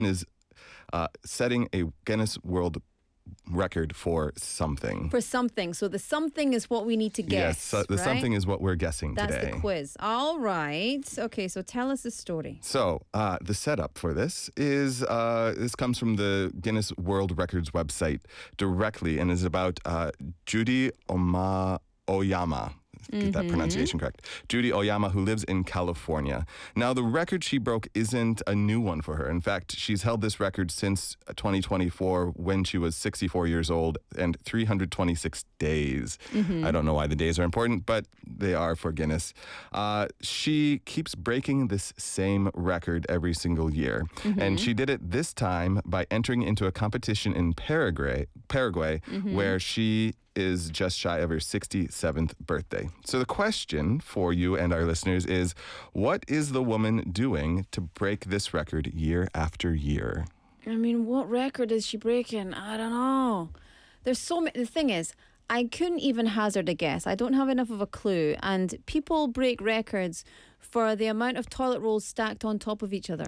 is setting a Guinness World Record for something. For something. So the something is what we need to guess. Yes, the right? something is what we're guessing That's today. the quiz. All right. Okay, so tell us the story. So the setup for this is this comes from the Guinness World Records website directly and is about Judy Oyama. Get that pronunciation correct. Judy Oyama, who lives in California. Now, the record she broke isn't a new one for her. In fact, she's held this record since 2024 when she was 64 years old and 326 days. I don't know why the days are important, but they are for Guinness. She keeps breaking this same record every single year. And she did it this time by entering into a competition in Paraguay, where she is just shy of her 67th birthday. So the question for you and our listeners is, what is the woman doing to break this record year after year? I mean, what record is she breaking? I don't know. There's so many. The thing is, I couldn't even hazard a guess. I don't have enough of a clue. And people break records for the amount of toilet rolls stacked on top of each other.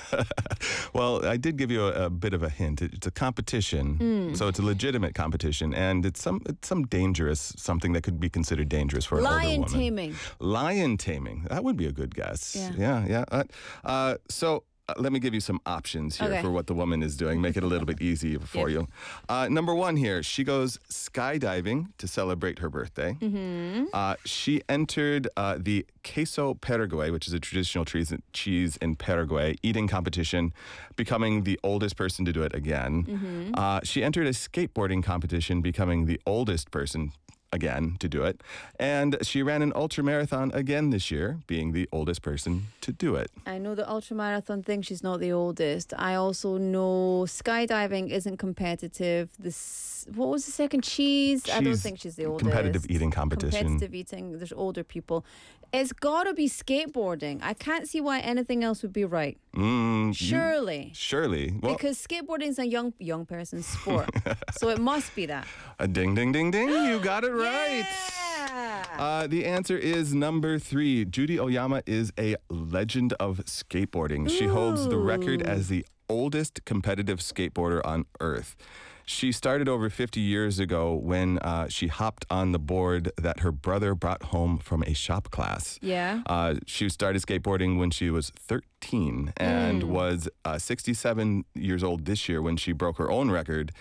Well, I did give you a bit of a hint. It's a competition, so it's a legitimate competition, and it's some dangerous, something that could be considered dangerous for an older woman. Lion taming. Lion taming. That would be a good guess. Yeah. So let me give you some options here for what the woman is doing. Make it a little bit easier for you. Number one here, she goes skydiving to celebrate her birthday. She entered the queso Paraguay, which is a traditional cheese in Paraguay, eating competition, becoming the oldest person to do it again. She entered a skateboarding competition, becoming the oldest person again to do it. And she ran an ultramarathon again this year, being the oldest person to do it. I know the ultramarathon thing, she's not the oldest. I also know skydiving isn't competitive. What was the second? Cheese? I don't think she's the oldest. Competitive eating competition. Competitive eating, there's older people. It's got to be skateboarding. I can't see why anything else would be right. Surely. Well, because skateboarding is a young person's sport. So it must be that. Ding, ding, ding, ding. You got it right. Yeah. The answer is number 3. Judy Oyama is a legend of skateboarding. She holds the record as the oldest competitive skateboarder on Earth. She started over 50 years ago when she hopped on the board that her brother brought home from a shop class. Yeah. She started skateboarding when she was 13 and was 67 years old this year when she broke her own record.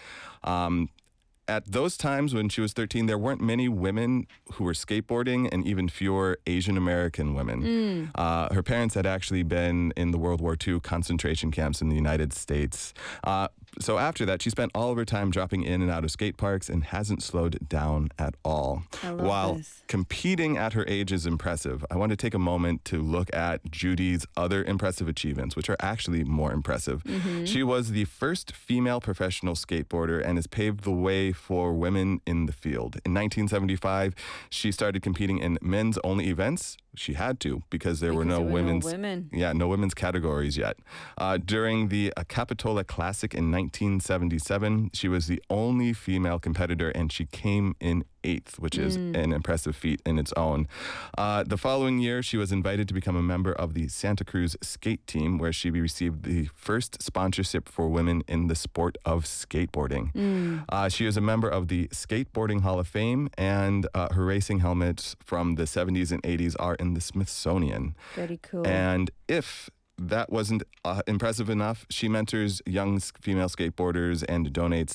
At those times when she was 13, there weren't many women who were skateboarding and even fewer Asian American women. Her parents had actually been in the World War II concentration camps in the United States. So after that, she spent all of her time dropping in and out of skate parks and hasn't slowed down at all. While this. Competing at her age is impressive, I want to take a moment to look at Judy's other impressive achievements, which are actually more impressive. She was the first female professional skateboarder and has paved the way for women in the field. In 1975, she started competing in men's only events. She had to because there were no women's categories yet. During the Capitola Classic in 1977, she was the only female competitor and she came in 8th, which is an impressive feat in its own. The following year, she was invited to become a member of the Santa Cruz skate team, where she received the first sponsorship for women in the sport of skateboarding. She is a member of the Skateboarding Hall of Fame, and her racing helmets from the 70s and 80s are in the Smithsonian. Very cool. And if that wasn't impressive enough, she mentors young female skateboarders and donates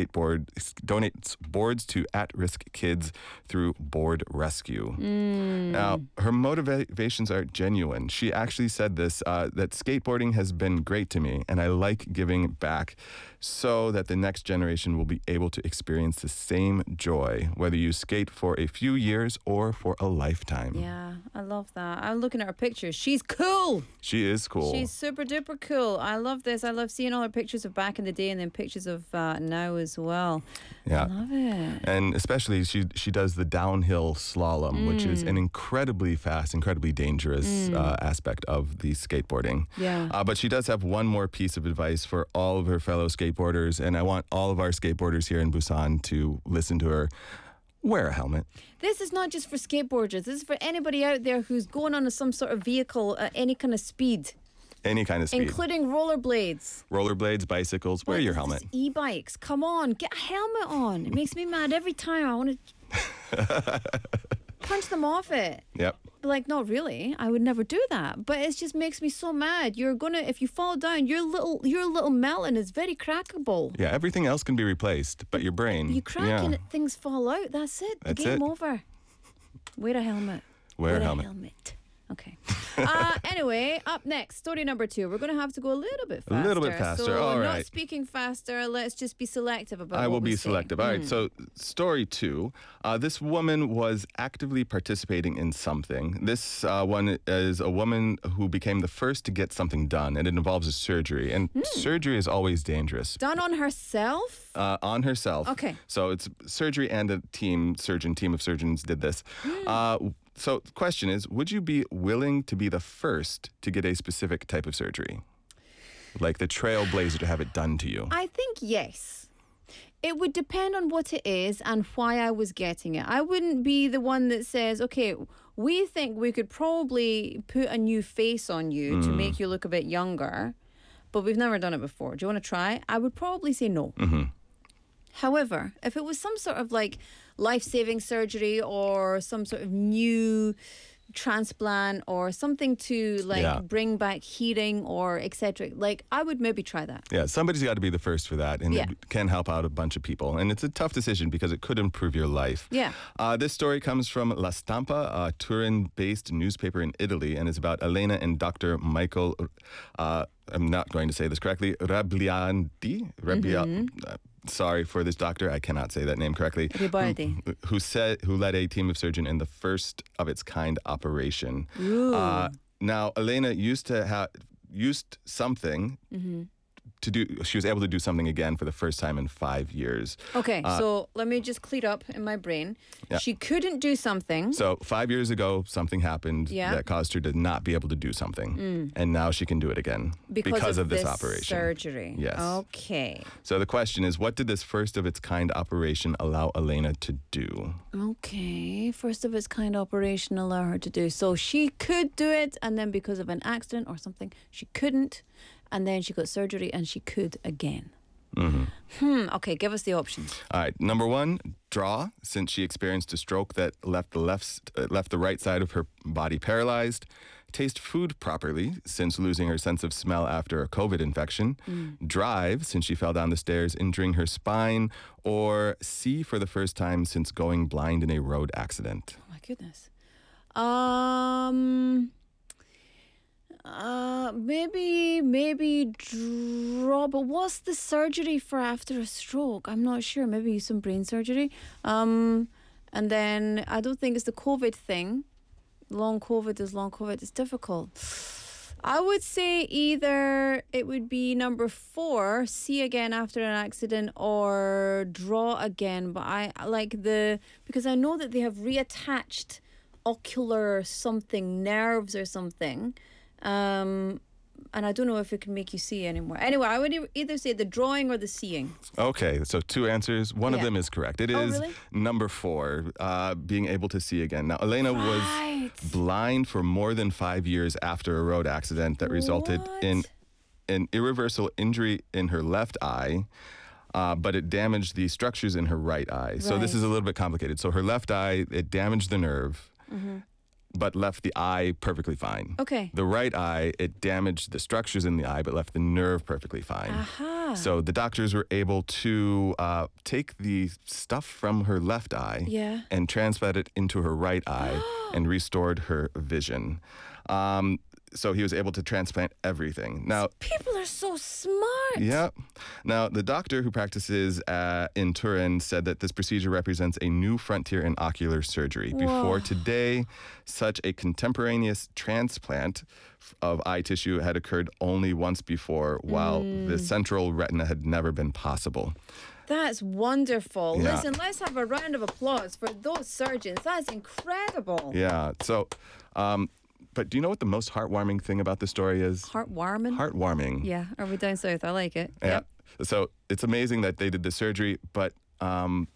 boards to at-risk kids through Board Rescue. Now, her motivations are genuine. She actually said this, that skateboarding has been great to me, and I like giving back so that the next generation will be able to experience the same joy, whether you skate for a few years or for a lifetime. Yeah, I love that. I'm looking at her pictures. She's cool. She is cool. She's super duper cool. I love this. I love seeing all her pictures of back in the day and then pictures of now as well. Yeah. I love it. And especially she does the downhill slalom, which is an incredibly fast, incredibly dangerous aspect of the skateboarding. Yeah. But she does have one more piece of advice for all of her fellow skateboarders, and I want all of our skateboarders here in Busan to listen to her. Wear a helmet. This is not just for skateboarders. This is for anybody out there who's going on some sort of vehicle at any kind of speed. Any kind of speed. Including rollerblades. Rollerblades, bicycles, wear your helmet. E-bikes. Come on, get a helmet on. It makes me mad every time. I want to punch them off it. Yep. But like, not really. I would never do that. But it just makes me so mad. If you fall down, your little melon is very crackable. Yeah, everything else can be replaced, but your brain. You crack and things fall out. That's it. That's Game it. over. Wear a helmet. Wear a helmet. Okay. Anyway, up next, story number 2. We're going to have to go a little bit faster. A little bit faster. So All not right. speaking faster. Let's just be selective about I what will we be say. selective. All right. So, story 2. This woman was actively participating in something. This one is a woman who became the first to get something done, and it involves a surgery. And surgery is always dangerous. Done on herself? On herself. Okay. So it's surgery and a team of surgeons did this. So the question is, would you be willing to be the first to get a specific type of surgery? Like the trailblazer to have it done to you? I think yes. It would depend on what it is and why I was getting it. I wouldn't be the one that says, okay, we think we could probably put a new face on you to make you look a bit younger, but we've never done it before. Do you want to try? I would probably say no. However, if it was some sort of like life-saving surgery or some sort of new transplant or something to like bring back hearing or etc., like I would maybe try that. Yeah, somebody's got to be the first for that, and it can help out a bunch of people. And it's a tough decision because it could improve your life. Yeah. This story comes from La Stampa, a Turin-based newspaper in Italy, and is about Elena and Dr. Michael, I'm not going to say this correctly, Rabliandi? Sorry for this doctor, I cannot say that name correctly. Ribaldi. Who led a team of surgeons in the first of its kind operation. Now, Elena used something to do. She was able to do something again for the first time in 5 years. Okay, so let me just clear up in my brain. Yeah. She couldn't do something. So 5 years ago, something happened that caused her to not be able to do something. And now she can do it again because of this operation. Surgery. Yes. Okay. So the question is, what did this first of its kind operation allow Elena to do? Okay, first of its kind operation allow her to do. So she could do it, and then because of an accident or something, she couldn't. And then she got surgery and she could again. Okay, give us the options. All right. Number 1, draw, since she experienced a stroke that left the right side of her body paralyzed. Taste food properly, since losing her sense of smell after a COVID infection. Drive, since she fell down the stairs, injuring her spine. Or see for the first time since going blind in a road accident. Oh my goodness. Maybe draw, but what's the surgery for after a stroke? I'm not sure. Maybe some brain surgery. And then I don't think it's the COVID thing. Long COVID is long COVID. It's difficult. I would say either it would be number 4, see again after an accident, or draw again. But I like because I know that they have reattached ocular something, nerves or something. And I don't know if it can make you see anymore. Anyway, I would either say the drawing or the seeing. Okay, so 2 answers. One of them is correct. It is really? number 4, being able to see again. Now, Elena was blind for more than 5 years after a road accident that resulted in an irreversible injury in her left eye. But it damaged the structures in her right eye. So this is a little bit complicated. So her left eye, it damaged the nerve. But left the eye perfectly fine. Okay. The right eye, it damaged the structures in the eye, but left the nerve perfectly fine. Aha. So the doctors were able to take the stuff from her left eye and transplant it into her right eye and restored her vision. So he was able to transplant everything. Now, people are so smart. Yeah. Now, the doctor who practices in Turin said that this procedure represents a new frontier in ocular surgery. Before today, such a contemporaneous transplant of eye tissue had occurred only once before, while the central retina had never been possible. That's wonderful. Yeah. Listen, let's have a round of applause for those surgeons. That's incredible. Yeah. So, but do you know what the most heartwarming thing about the story is? Heartwarming? Heartwarming. Yeah. Are we down south? I like it. Yeah. Yep. So it's amazing that they did the surgery, but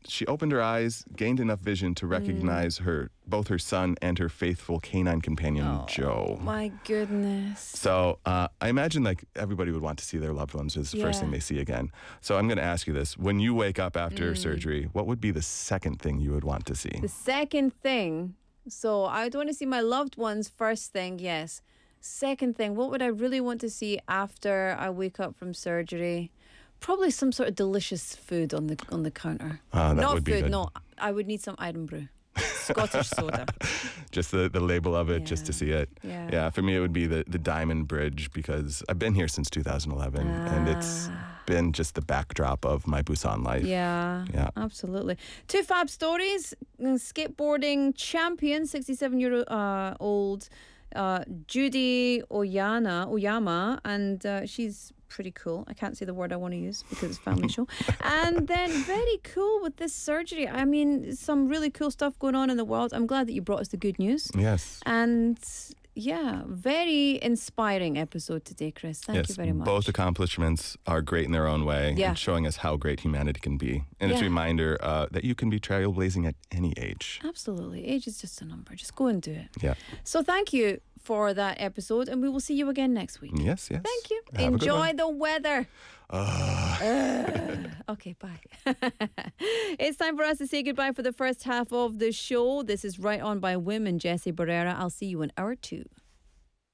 she opened her eyes, gained enough vision to recognize both her son and her faithful canine companion, Joe. My goodness. So I imagine like everybody would want to see their loved ones as the first thing they see again. So I'm going to ask you this. When you wake up after surgery, what would be the second thing you would want to see? The second thing, so I would want to see my loved ones first thing, yes. Second thing, what would I really want to see after I wake up from surgery? Probably some sort of delicious food on the counter. That Not would be food, good. no. I would need some Iron Brew. Scottish soda. Just the label of it, just to see it. Yeah. For me, it would be the Diamond Bridge because I've been here since 2011 and it's been just the backdrop of my Busan life. Yeah, absolutely. Two fab stories. Skateboarding champion, 67-year-old Judy Oyama, and she's pretty cool. I can't say the word I want to use because it's a family show. And then very cool with this surgery. I mean, some really cool stuff going on in the world. I'm glad that you brought us the good news. Yes. And yeah, very inspiring episode today, Chris. Thank you very much. Both accomplishments are great in their own way and showing us how great humanity can be. And it's a reminder that you can be trailblazing at any age. Absolutely. Age is just a number. Just go and do it. Yeah. So thank you for that episode, and we will see you again next week. Yes. Thank you. Have Enjoy the weather. Okay, bye. It's time for us to say goodbye for the first half of the show. This is Right On by Wim and Jesse Barrera. I'll see you in hour 2.